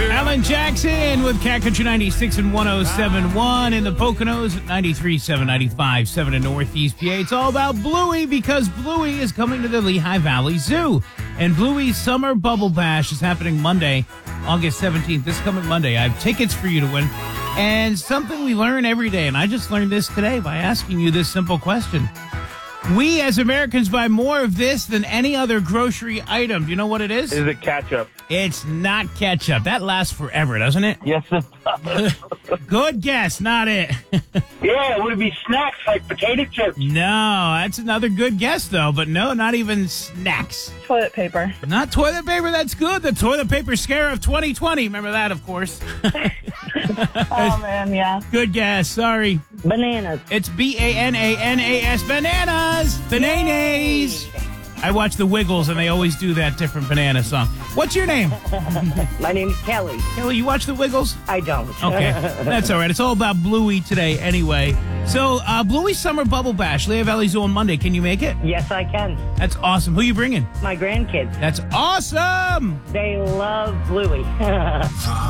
Alan Jackson with Cat Country 96 and 107.1 in the Poconos at 93.7, 95.7 in Northeast PA. It's all about Bluey because Bluey is coming to the Lehigh Valley Zoo. And Bluey's Summer Bubble Bash is happening Monday, August 17th. This coming Monday. I have tickets for you to win. And something we learn every day, and I just learned this today by asking you this simple question. We as Americans buy more of this than any other grocery item. Do you know what it is? Is it ketchup? It's not ketchup. That lasts forever, doesn't it? Yes, it does. Good guess, not it. Yeah, would it be snacks like potato chips? No, that's another good guess, though. But no, not even snacks. Toilet paper. Not toilet paper, that's good. The toilet paper scare of 2020. Remember that, of course. Oh, man, yeah. Good guess, sorry. Bananas. It's Bananas. Bananas. Bananas. I watch the Wiggles, and they always do that different banana song. What's your name? My name's Kelly. Kelly, you watch the Wiggles? I don't. Okay, that's all right. It's all about Bluey today anyway. So, Bluey Summer Bubble Bash, Lehigh Valley Zoo on Monday. Can you make it? Yes, I can. That's awesome. Who you bringing? My grandkids. That's awesome. They love Bluey.